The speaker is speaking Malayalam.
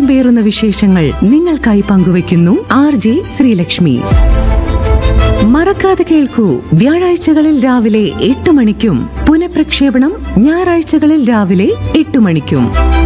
പേറുന്ന വിശേഷങ്ങൾ നിങ്ങൾക്കായി പങ്കുവയ്ക്കുന്നു RJ ശ്രീലക്ഷ്മി. മറക്കാതെ കേൾക്കൂ, വ്യാഴാഴ്ചകളിൽ രാവിലെ 8 മണിക്കും പുനഃപ്രക്ഷേപണം ഞായറാഴ്ചകളിൽ രാവിലെ 8 മണിക്കും.